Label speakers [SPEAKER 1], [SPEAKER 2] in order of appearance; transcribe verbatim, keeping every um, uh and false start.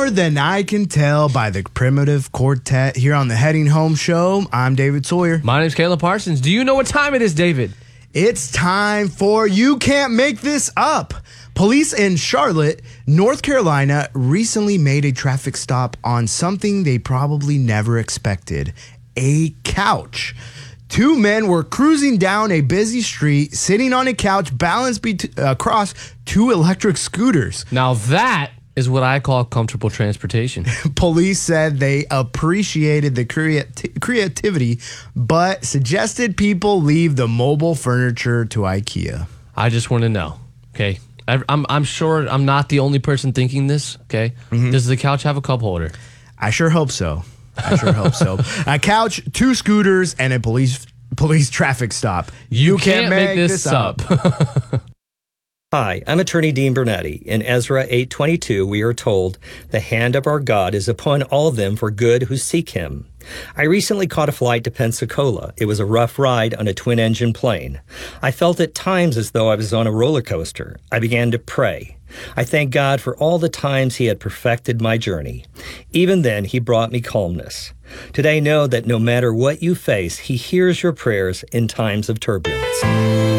[SPEAKER 1] More than I can tell by the Primitive Quartet here on the Heading Home Show. I'm David Sawyer.
[SPEAKER 2] My name's Caleb Parsons. Do you know what time it is, David?
[SPEAKER 1] It's time for You Can't Make This Up. Police in Charlotte, North Carolina, recently made a traffic stop on something they probably never expected: a couch. Two men were cruising down a busy street, sitting on a couch balanced be- across two electric scooters.
[SPEAKER 2] Now that is what I call comfortable transportation.
[SPEAKER 1] Police said they appreciated the creati- creativity, but suggested people leave the mobile furniture to IKEA.
[SPEAKER 2] I just want to know, okay? I, I'm I'm sure I'm not the only person thinking this, okay? Mm-hmm. Does the couch have a cup holder?
[SPEAKER 1] I sure hope so. I sure hope so. A couch, two scooters, and a police police traffic stop.
[SPEAKER 2] You, you can't, can't make, make this, this up. up.
[SPEAKER 3] Hi, I'm attorney Dean Bernetti. In Ezra eight twenty-two, we are told, "The hand of our God is upon all of them for good who seek him." I recently caught a flight to Pensacola. It was a rough ride on a twin-engine plane. I felt at times as though I was on a roller coaster. I began to pray. I thank God for all the times he had perfected my journey. Even then, he brought me calmness. Today, know that no matter what you face, he hears your prayers in times of turbulence.